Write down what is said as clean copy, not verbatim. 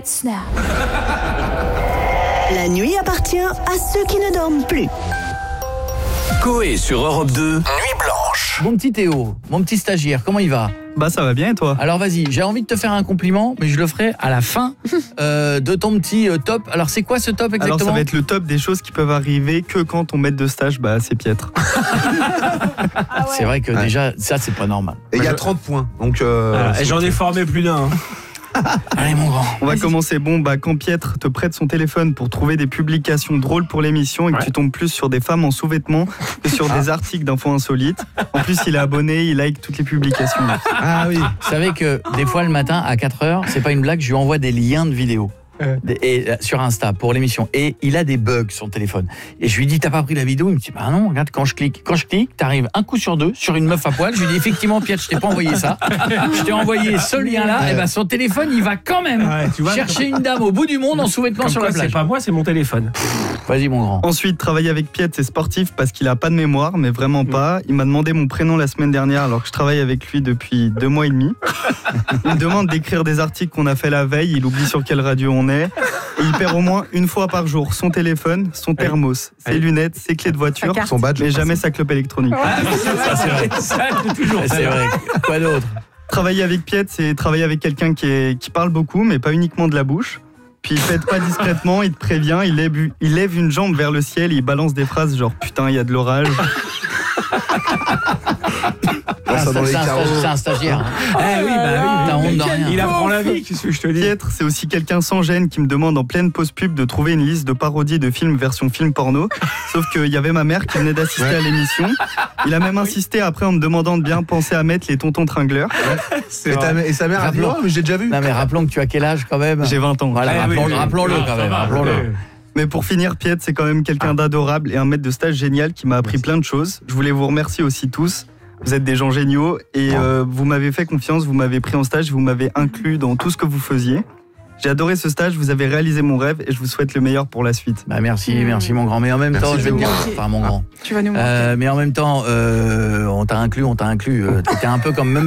It's now. La nuit appartient à ceux qui ne dorment plus. Coé sur Europe 2, Nuit Blanche. Mon petit Théo, mon petit stagiaire, comment il va ? Bah ça va bien et toi ? Alors vas-y, j'ai envie de te faire un compliment, mais je le ferai à la fin de ton petit top. Alors c'est quoi ce top exactement ? Alors ça va être le top des choses qui peuvent arriver que quand ton maître de stage c'est piètre. C'est vrai que déjà, ça c'est pas normal. Et il y a 30 points. Donc et j'en ai formé plus d'un. Allez mon grand. On va commencer. Quand Pietre te prête son téléphone pour trouver des publications drôles pour l'émission et que tu tombes plus sur des femmes en sous-vêtements que sur des articles d'infos insolites. En plus, il est abonné, il like toutes les publications. ah oui. Vous savez que des fois le matin à 4h, c'est pas une blague, je lui envoie des liens de vidéos. Sur Insta pour l'émission et il a des bugs sur le téléphone et je lui dis t'as pas pris la vidéo, il me dit bah non regarde quand je clique t'arrives un coup sur deux sur une meuf à poil. Je lui dis effectivement Pierre je t'ai pas envoyé ça, je t'ai envoyé ce lien là et son téléphone il va quand même chercher une dame au bout du monde en sous-vêtements sur la plage. C'est pas moi, c'est mon téléphone. Vas-y mon grand. Ensuite travailler avec Pietre c'est sportif parce qu'il a pas de mémoire mais vraiment pas. Il m'a demandé mon prénom la semaine dernière alors que je travaille avec lui depuis 2 mois et demi. Il me demande d'écrire des articles qu'on a fait la veille, il oublie sur quelle radio on est. Et il perd au moins une fois par jour son téléphone, son thermos, ses lunettes, ses clés de voiture, son badge, mais jamais sa clope électronique. Ça c'est vrai. C'est vrai. Quoi d'autre ? Travailler avec Pietre, c'est travailler avec quelqu'un qui parle beaucoup, mais pas uniquement de la bouche. Puis il pète pas discrètement, il te prévient, il lève une jambe vers le ciel et il balance des phrases genre putain, il y a de l'orage. C'est un stagiaire. T'as honte de rien. Il apprend la vie, qu'est-ce que je te dis ? Pietre, c'est aussi quelqu'un sans gêne qui me demande en pleine pause pub de trouver une liste de parodies de films version film porno. Sauf qu'il y avait ma mère qui venait d'assister à l'émission. Il a même insisté après en me demandant de bien penser à mettre les tontons tringleurs. Et sa mère a dit oh mais j'ai déjà vu. Non mais rappelons que tu as quel âge quand même ? J'ai 20 ans. Voilà, rappelons-le quand même. Rappelons-le. Mais pour finir, Pietre, c'est quand même quelqu'un d'adorable et un maître de stage génial qui m'a appris plein de choses. Je voulais vous remercier aussi tous. Vous êtes des gens géniaux et vous m'avez fait confiance, vous m'avez pris en stage, vous m'avez inclus dans tout ce que vous faisiez. J'ai adoré ce stage, vous avez réalisé mon rêve et je vous souhaite le meilleur pour la suite. Bah merci mon grand. Mais en même temps, je vais te dire, enfin mon grand. Tu vas nous manquer. Mais en même temps, on t'a inclus. T'étais un peu comme même